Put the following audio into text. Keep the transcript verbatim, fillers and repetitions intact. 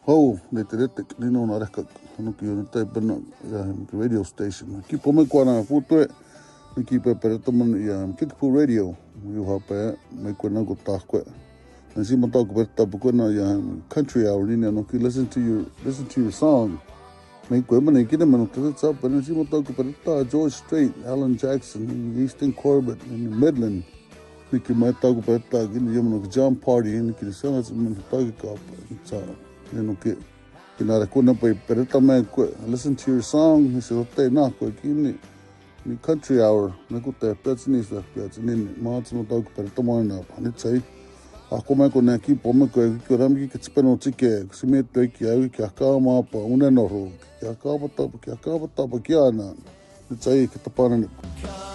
Hau, ne te retek, nino na reka, hanuki o tai pena, ia radio station. Ki pome kua na putue, ni ki pe pereta man ia Kickapoo Radio, iu hapa me kua na ko tākoe. Na si mo tāko pereta pa kua na ia country hour, nini anoki, listen to your, listen to your song. Me kua mana i kina manu tata tsapa, na si mo tāko pereta, George Strait, Alan Jackson, Easton Corbett, Midland. Ni ki mai tāko pereta, kini ia manu ki Jam Party, ni ki sanga sa manu tāko kāpa, sa. You know, ki kinara kuna pa pereta me ko listen to your song ni se hote na ko kini ni country hour na ko te pets ni sa pets ni ma tsu no ta ko pereta mo na pa ni tsai a ko me ko na ki po me ko ki ram ki tsi peno tsi ke si me te ki ai ki ka ma pa una no ro ki ka pa ta ki ka pa ta pa ki ana ni tsai ki ta pa na